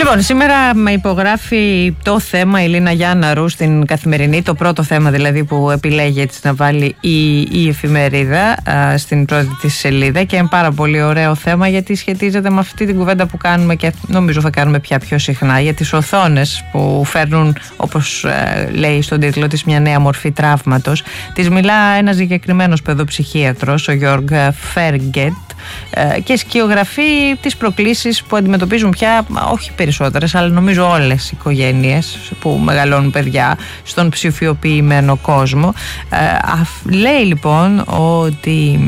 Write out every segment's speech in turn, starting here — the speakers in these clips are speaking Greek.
Λοιπόν, σήμερα με υπογράφει το θέμα η Λίνα Γιάνναρου στην Καθημερινή, το πρώτο θέμα δηλαδή που επιλέγει έτσι να βάλει η εφημερίδα στην πρώτη της σελίδα, και είναι πάρα πολύ ωραίο θέμα γιατί σχετίζεται με αυτή την κουβέντα που κάνουμε και νομίζω θα κάνουμε πια πιο συχνά για τις οθόνες που φέρνουν, όπως λέει στον τίτλο της, μια νέα μορφή τραύματος. Της μιλά ένας συγκεκριμένος παιδοψυχίατρος, ο Γιώργ Φέργκετ, και σκιογραφεί τις προκλήσεις που αντιμετωπίζουν πια όχι περισσότερες αλλά νομίζω όλες οι οικογένειες που μεγαλώνουν παιδιά στον ψηφιοποιημένο κόσμο. Λέει λοιπόν ότι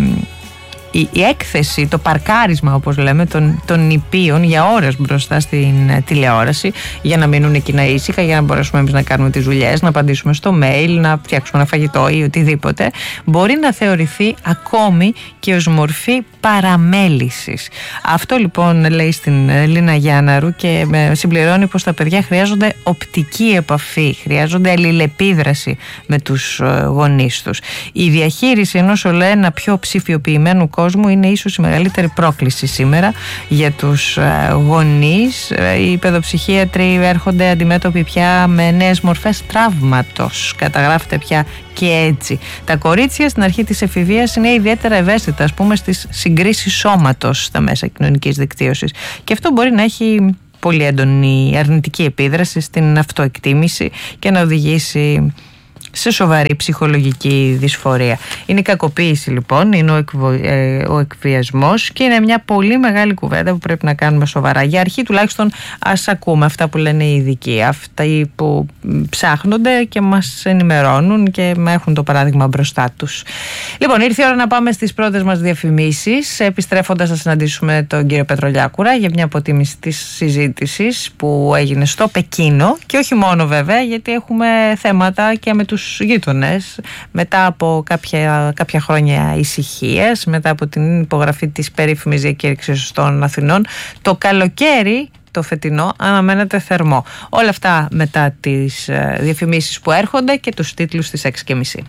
η έκθεση, το παρκάρισμα όπως λέμε των νηπίων για ώρες μπροστά στην τηλεόραση για να μείνουν εκείνα ήσυχα, για να μπορέσουμε εμείς να κάνουμε τις δουλειές, να απαντήσουμε στο mail, να φτιάξουμε ένα φαγητό ή οτιδήποτε, μπορεί να θεωρηθεί ακόμη και ως μορφή παραμέλησης. Αυτό λοιπόν λέει στην Λίνα Γιάνναρου και συμπληρώνει πως τα παιδιά χρειάζονται οπτική επαφή, χρειάζονται αλληλεπίδραση με τους γονείς τους. Η διαχείριση ενός ολοένα πιο ψηφιοποιημένου κόσμου είναι ίσως η μεγαλύτερη πρόκληση σήμερα για τους γονείς. Οι παιδοψυχίατροι έρχονται αντιμέτωποι πια με νέες μορφές τραύματος. Καταγράφεται πια και έτσι. Τα κορίτσια στην αρχή της εφηβείας είναι ιδιαίτερα ευαίσθητα, ας πούμε, στις συγκρίσεις σώματος στα μέσα κοινωνικής δικτύωσης. Και αυτό μπορεί να έχει πολύ έντονη αρνητική επίδραση στην αυτοεκτίμηση και να οδηγήσει σε σοβαρή ψυχολογική δυσφορία. Είναι η κακοποίηση λοιπόν, είναι ο εκβιασμός και είναι μια πολύ μεγάλη κουβέντα που πρέπει να κάνουμε σοβαρά. Για αρχή τουλάχιστον ας ακούμε αυτά που λένε οι ειδικοί, αυτοί που ψάχνονται και μας ενημερώνουν και έχουν το παράδειγμα μπροστά τους. Λοιπόν, ήρθε η ώρα να πάμε στις πρώτες μας διαφημίσεις. Επιστρέφοντας θα συναντήσουμε τον κύριο Πετρολιάκουρα για μια αποτίμηση της συζήτησης που έγινε στο Πεκίνο, και όχι μόνο βέβαια, γιατί έχουμε θέματα και με τους γείτονες μετά από κάποια χρόνια ησυχίας, μετά από την υπογραφή της περίφημης διακήρυξης των Αθηνών. Το καλοκαίρι το φετινό αναμένεται θερμό. Όλα αυτά μετά τις διαφημίσεις που έρχονται και τους τίτλους της 6:30.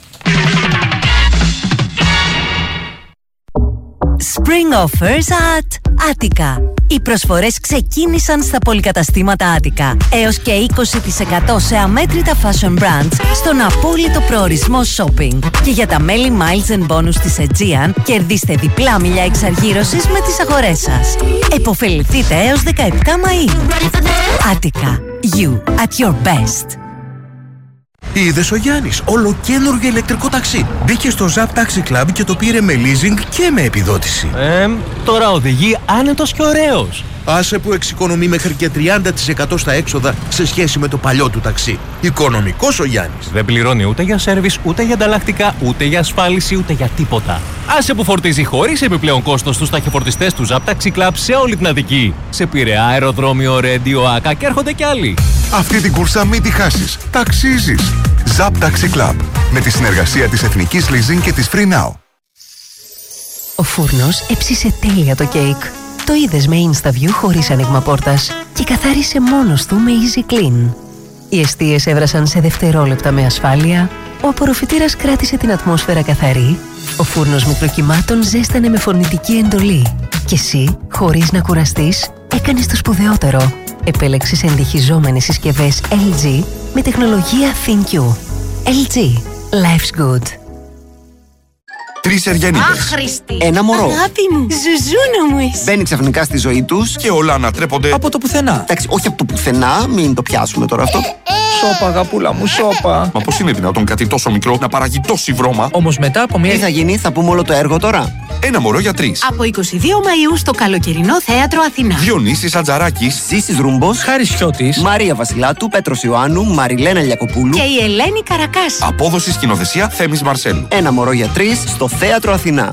Spring offers at Attica. Οι προσφορές ξεκίνησαν στα πολυκαταστήματα Attica. Έως και 20% σε αμέτρητα fashion brands στον απόλυτο προορισμό shopping. Και για τα μέλη Miles and Bonus της Aegean, κερδίστε διπλά μιλιά εξαργύρωσης με τις αγορές σας. Εποφεληθείτε έως 17 Μαΐου. Attica. You at your best. Είδες ο Γιάννης, ολοκαίνουργιο ηλεκτρικό ταξί. Μπήκε στο Zap Taxi Club και το πήρε με leasing και με επιδότηση. Τώρα οδηγεί άνετος και ωραίος. Άσε που εξοικονομεί μέχρι και 30% στα έξοδα σε σχέση με το παλιό του ταξί. Οικονομικός ο Γιάννης. Δεν πληρώνει ούτε για σέρβις, ούτε για ανταλλακτικά, ούτε για ασφάλιση, ούτε για τίποτα. Άσε που φορτίζει χωρίς επιπλέον κόστος στους ταχυφορτιστές του Zap Taxi Club σε όλη την Αττική. Σε Πειραιά, αεροδρόμιο, Ρέντιο, Άκα και έρχονται κι άλλοι. Αυτή την κούρσα μην τη χάσεις. Ταξίζεις. Zap Taxi Club. Με τη συνεργασία της Εθνικής Leasing και της Free Now. Ο φούρνος έψισε τέλεια το κέικ. Το είδες με InstaView χωρίς άνοιγμα πόρτας και καθάρισε μόνος του με Easy Clean. Οι εστίες έβρασαν σε δευτερόλεπτα με ασφάλεια, ο απορροφητήρας κράτησε την ατμόσφαιρα καθαρή, ο φούρνος μικροκυμάτων ζέστανε με φωνητική εντολή και εσύ, χωρίς να κουραστείς, έκανες το σπουδαιότερο. Επέλεξες εντυχιζόμενες συσκευές LG με τεχνολογία ThinQ. LG. Life's good. 3 Εριανίδες. Άχρηστη. Ένα μωρό. Αγάπη μου. Ζουζούνα μου εσύ. Μπαίνει ξαφνικά στη ζωή τους και όλα ανατρέπονται από το πουθενά. Εντάξει, όχι από το πουθενά, μην το πιάσουμε τώρα αυτό. Σώπα, αγαπούλα μου, σώπα. Μα πώς είναι δυνατόν κάτι τόσο μικρό να παράγει τόση βρώμα? Όμως μετά από μια. Τι θα γίνει, θα πούμε όλο το έργο τώρα. Ένα μωρό για 3. Από 22 Μαΐου στο Καλοκαιρινό Θέατρο Αθηνά. Διονύσης Ατζαράκης, Ζήσης Ρούμπος, Χάρης Χιώτης, Μαρία Βασιλάτου, Πέτρος Ιωάννου, Μαριλένα Λιακοπούλου Και η Ελένη Καρακάση. Απόδοση σκηνοθεσία Θέμης Μαρσέλου. Ένα μωρό για 3 στο Θέατρο Αθηνά.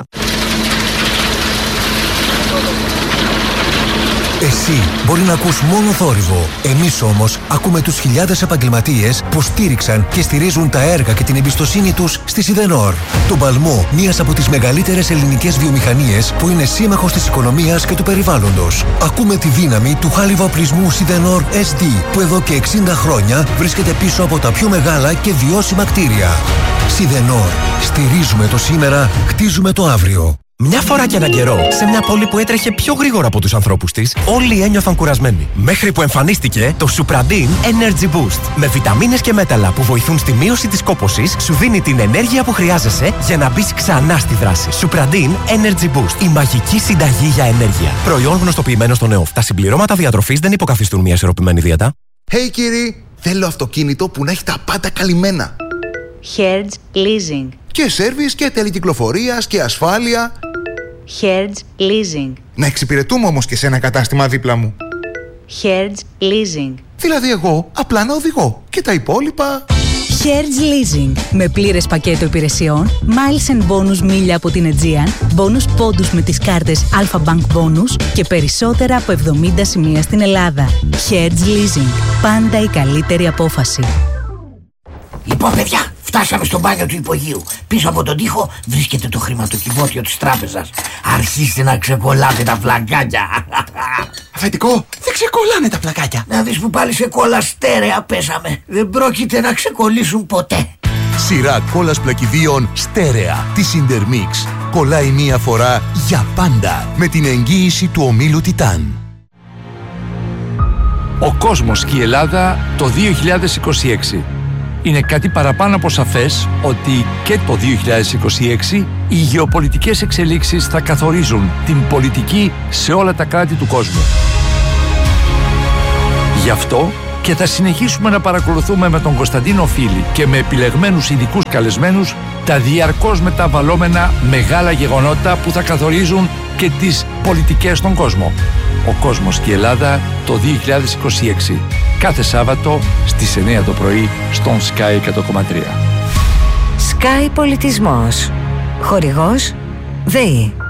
Εσύ μπορεί να ακούς μόνο θόρυβο. Εμείς όμως ακούμε τους χιλιάδες επαγγελματίες που στήριξαν και στηρίζουν τα έργα και την εμπιστοσύνη τους στη Σιδενόρ. Τον παλμό μιας από τις μεγαλύτερες ελληνικές βιομηχανίες που είναι σύμμαχος της οικονομίας και του περιβάλλοντος. Ακούμε τη δύναμη του χάλιβα οπλισμού Σιδενόρ SD που εδώ και 60 χρόνια βρίσκεται πίσω από τα πιο μεγάλα και βιώσιμα κτίρια. Σιδενόρ. Στηρίζουμε το σήμερα, χτίζουμε το αύριο. Μια φορά και έναν καιρό, σε μια πόλη που έτρεχε πιο γρήγορα από τους ανθρώπους της, όλοι ένιωθαν κουρασμένοι. Μέχρι που εμφανίστηκε το Supradin Energy Boost. Με βιταμίνες και μέταλλα που βοηθούν στη μείωση της κόπωσης, σου δίνει την ενέργεια που χρειάζεσαι για να μπεις ξανά στη δράση. Supradin Energy Boost. Η μαγική συνταγή για ενέργεια. Προϊόν γνωστοποιημένο στον ΕΟΦ. Τα συμπληρώματα διατροφής δεν υποκαθιστούν μια ισορροπημένη δίαιτα. Hey κύριοι, θέλω αυτοκίνητο που να έχει τα πάντα καλυμμένα. Hertz Leasing. Και σέρβις και τελεκυκλοφορίας και ασφάλεια. Hertz Leasing. Να εξυπηρετούμε όμως και σε ένα κατάστημα δίπλα μου. Hertz Leasing. Δηλαδή εγώ απλά να οδηγώ και τα υπόλοιπα... Hertz Leasing. Με πλήρες πακέτο υπηρεσιών, miles and bonus μίλια από την Aegean, bonus πόντους με τις κάρτες Alpha Bank Bonus και περισσότερα από 70 σημεία στην Ελλάδα. Hertz Leasing. Πάντα η καλύτερη απόφαση. Λοιπόν, παιδιά, φτάσαμε στο μπάνιο του υπογείου. Πίσω από τον τοίχο βρίσκεται το χρηματοκιβώτιο της τράπεζας. Αρχίστε να ξεκολλάτε τα πλακάκια. Αφεντικό, δεν ξεκολλάνε τα πλακάκια. Να δεις που πάλι σε κόλλα στέρεα πέσαμε. Δεν πρόκειται να ξεκολλήσουν ποτέ. Σειρά κόλλας πλακιδίων στέρεα της Intermix. Κολλάει μία φορά για πάντα με την εγγύηση του ομίλου Τιτάν. Ο κόσμος και η Ελλάδα το 2026. Είναι κάτι παραπάνω από σαφές ότι και το 2026 οι γεωπολιτικές εξελίξεις θα καθορίζουν την πολιτική σε όλα τα κράτη του κόσμου. Γι' αυτό και θα συνεχίσουμε να παρακολουθούμε με τον Κωνσταντίνο Φίλη και με επιλεγμένους ειδικούς καλεσμένους τα διαρκώς μεταβαλλόμενα μεγάλα γεγονότα που θα καθορίζουν και τις πολιτικές στον κόσμο. Ο κόσμος και η Ελλάδα το 2026. Κάθε Σάββατο στις 9 το πρωί στον Sky 100,3. Sky Πολιτισμός. Χορηγός ΔΕΗ.